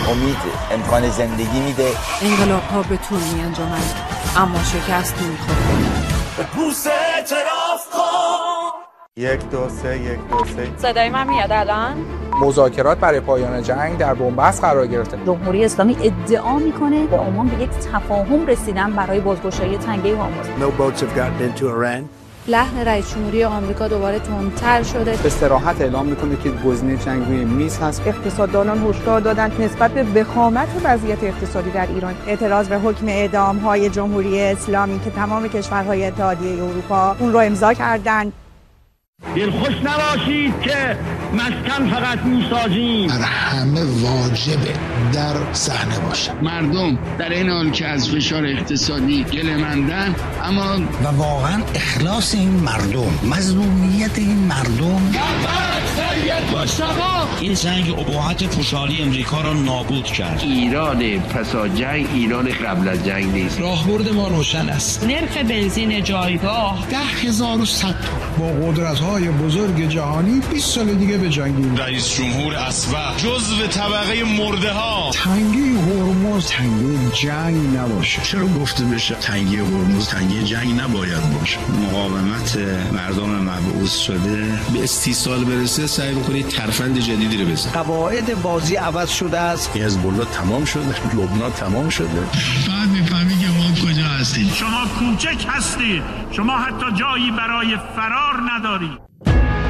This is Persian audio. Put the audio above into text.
امید امکان زندگی میده. انقلاب‌ها به طول می‌انجامند اما شکست نمی‌خورند. بوس اعتراف کن. 1 2 3 1 2 3. صدای من میاد الان؟ مذاکرات برای پایان جنگ در بنبست قرار گرفته. جمهوری اسلامی ادعا میکنه به عمان به یک تفاهم رسیدن برای بازگشایی تنگه هرمز. No boats have gotten into Iran. لحن رئیس جمهوری آمریکا دوباره تندتر شده. به صراحت اعلام میکنه که گزینه جنگ روی میز هست. اقتصاددانان هشدار دادند نسبت به وخامت وضعیت اقتصادی در ایران اعتراض به حکم اعدام‌های جمهوری اسلامی که تمام کشورهای اتحادیه اروپا اون رو امضا کردند. دلخوش نباشید که مسکن فقط میسازیم. بر همه واجبه در صحنه باشه. مردم در این حال که از فشار اقتصادی گله‌مندن، اما و واقعا اخلاص این مردم، مظلومیت این مردم. این جنگ اباحت پوشالی امریکا را نابود کرد. ایران پسا جنگ ایران قبل از جنگ نیست. راهبرد ما روشن است. نرخ بنزین جایگاه 10,100 با قدرت‌های بزرگ جهانی 20 سال دیگه به جنگیم. رئیس جمهور اسبق جزو طبقه مرده ها. تنگه هرمز تنگه جنگ نباشه. چرا گفته بشه تنگه هرمز تنگه جنگ نباید باشه؟ مقاومت مردم مبعوث شده به 30 سال برسه، سعی بکنید ترفند جدیدی رو بزنید. قواعد بازی عوض شده است. حزب الله تمام شده، لبنان تمام شده. بعد میفهمی که ما کجا هستیم. شما کوچک هستید. شما حتی جایی برای فرار ندارید.